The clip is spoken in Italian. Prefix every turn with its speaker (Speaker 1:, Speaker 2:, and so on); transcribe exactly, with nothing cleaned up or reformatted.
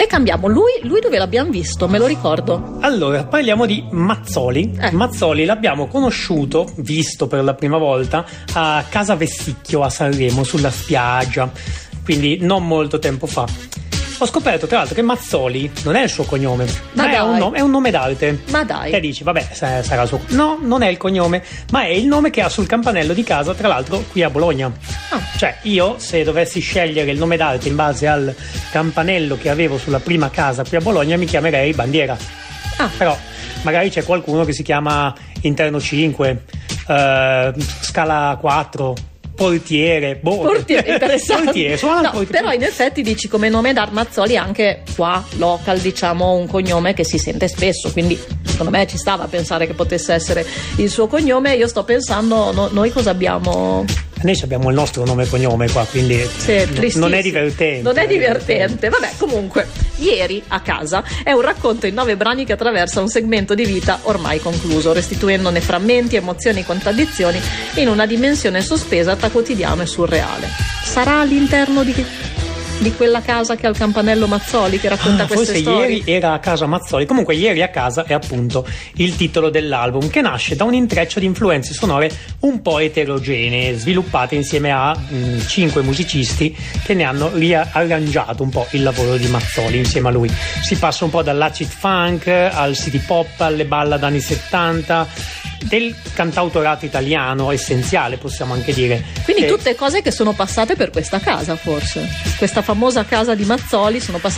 Speaker 1: cambiamo. Lui, lui dove l'abbiamo visto? Me lo ricordo.
Speaker 2: Allora, parliamo di Mazzoli.
Speaker 1: Eh.
Speaker 2: Mazzoli l'abbiamo conosciuto, visto per la prima volta a Casa Vessicchio a Sanremo, sulla spiaggia, quindi non molto tempo fa. Ho scoperto tra l'altro che Mazzoli non è il suo cognome,
Speaker 1: ma,
Speaker 2: ma è un, nome, è un nome d'arte.
Speaker 1: Ma dai.
Speaker 2: E dici, vabbè, sarà il suo. No, non è il cognome, ma è il nome che ha sul campanello di casa, tra l'altro qui a Bologna.
Speaker 1: Ah.
Speaker 2: Cioè, io se dovessi scegliere il nome d'arte in base al campanello che avevo sulla prima casa qui a Bologna, mi chiamerei Bandiera.
Speaker 1: Ah.
Speaker 2: Però magari c'è qualcuno che si chiama Interno cinque, eh, Scala quattro, Portiere, boh.
Speaker 1: Portiere, interessante.
Speaker 2: Portiere, suona
Speaker 1: no,
Speaker 2: portiere.
Speaker 1: però in effetti dici come nome d'arte Mazzoli, anche qua local, diciamo, un cognome che si sente spesso, quindi secondo me ci stava a pensare che potesse essere il suo cognome. Io sto pensando, no, noi cosa abbiamo?
Speaker 2: Noi abbiamo il nostro nome e cognome qua, quindi
Speaker 1: Sì,
Speaker 2: non è divertente.
Speaker 1: Non è divertente. Vabbè, comunque, Ieri a casa è un racconto in nove brani che attraversa un segmento di vita ormai concluso, restituendone frammenti, emozioni e contraddizioni in una dimensione sospesa tra quotidiano e surreale. Sarà all'interno di... di quella casa che ha il campanello Mazzoli che racconta
Speaker 2: ah,
Speaker 1: queste
Speaker 2: forse
Speaker 1: storie?
Speaker 2: Ieri era a casa Mazzoli. Comunque Ieri a casa è appunto il titolo dell'album, che nasce da un intreccio di influenze sonore un po' eterogenee, sviluppate insieme a mh, cinque musicisti che ne hanno riarrangiato un po' il lavoro di Mazzoli insieme a lui. Si passa un po' dall'acid funk al city pop, alle ballad anni settanta, del cantautorato italiano essenziale, possiamo anche dire.
Speaker 1: Quindi
Speaker 2: eh,
Speaker 1: tutte cose che sono passate per questa casa, forse questa famosa casa di Mazzoli sono passate